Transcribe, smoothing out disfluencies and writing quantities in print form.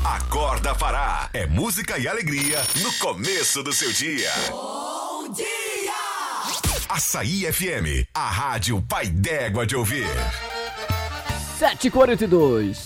Acorda Pará. É música e alegria no começo do seu dia. Bom dia! Açaí FM, a rádio pai d'égua de ouvir. 7h42.